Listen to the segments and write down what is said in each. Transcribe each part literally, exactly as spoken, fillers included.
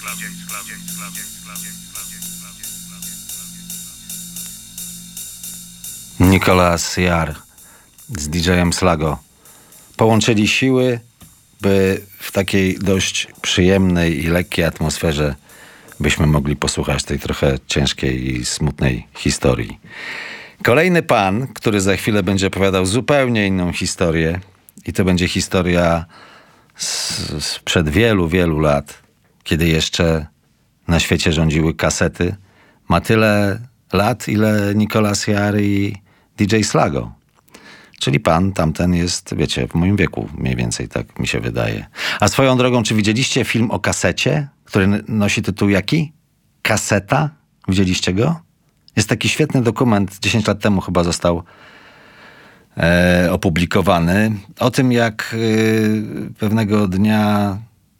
Nicolas Jaar z didżejem Slago połączyli siły, by w takiej dość przyjemnej i lekkiej atmosferze byśmy mogli posłuchać tej trochę ciężkiej i smutnej historii. Kolejny pan, który za chwilę będzie opowiadał zupełnie inną historię, i to będzie historia sprzed wielu, wielu lat, kiedy jeszcze na świecie rządziły kasety, ma tyle lat, ile Nicolas Jaar i didżej Slago. Czyli pan tamten jest, wiecie, w moim wieku mniej więcej, tak mi się wydaje. A swoją drogą, czy widzieliście film o kasecie, który nosi tytuł jaki? Kaseta? Widzieliście go? Jest taki świetny dokument, dziesięć lat temu chyba został e, opublikowany, o tym, jak e, pewnego dnia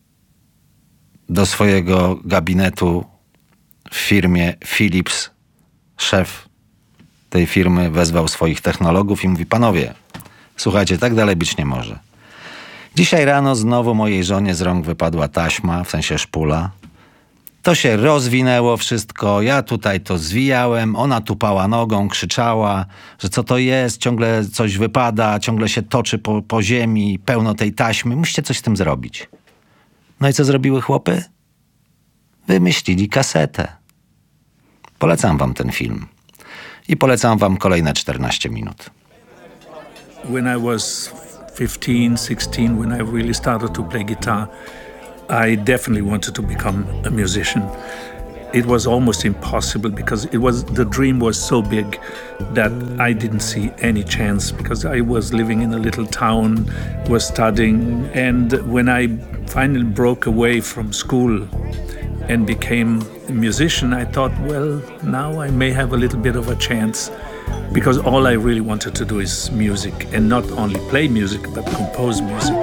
do swojego gabinetu w firmie Philips szef tej firmy wezwał swoich technologów i mówi: panowie, słuchajcie, tak dalej być nie może. Dzisiaj rano znowu mojej żonie z rąk wypadła taśma, w sensie szpula. To się rozwinęło wszystko, ja tutaj to zwijałem, ona tupała nogą, krzyczała, że co to jest, ciągle coś wypada, ciągle się toczy po, po ziemi, pełno tej taśmy, musicie coś z tym zrobić. No i co zrobiły chłopy? Wymyślili kasetę. Polecam wam ten film. I polecam wam kolejne czternaście minut. When I was fifteen, sixteen, when I really started to play guitar, I definitely wanted to become a musician. It was almost impossible because it was the dream was so big that I didn't see any chance because I was living in a little town, was studying, and when I finally broke away from school and became a musician, I thought, well, now I may have a little bit of a chance because all I really wanted to do is music, and not only play music, but compose music.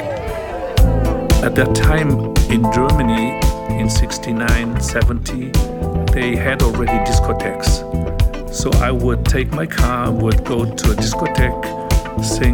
At that time in Germany, in sixty-nine, seventy, they had already discotheques. So I would take my car, would go to a discotheque, sing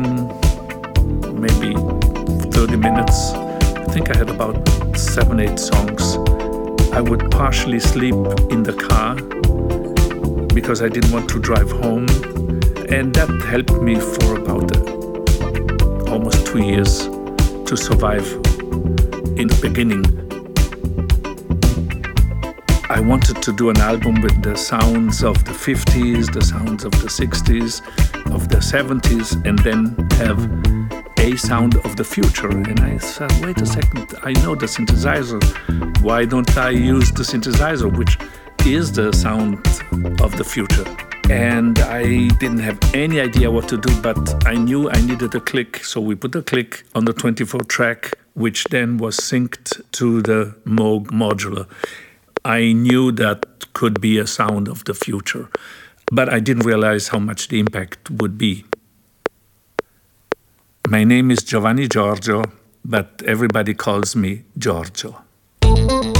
maybe thirty minutes. I think I had about seven, eight songs. I would partially sleep in the car because I didn't want to drive home. And that helped me for about uh, almost two years to survive in the beginning. I wanted to do an album with the sounds of the fifties, the sounds of the sixties, of the seventies, and then have a sound of the future. And I said, wait a second, I know the synthesizer. Why don't I use the synthesizer, which is the sound of the future? And I didn't have any idea what to do, but I knew I needed a click. So we put a click on the twenty-four track, which then was synced to the Moog modular. I knew that could be a sound of the future, but I didn't realize how much the impact would be. My name is Giovanni Giorgio, but everybody calls me Giorgio.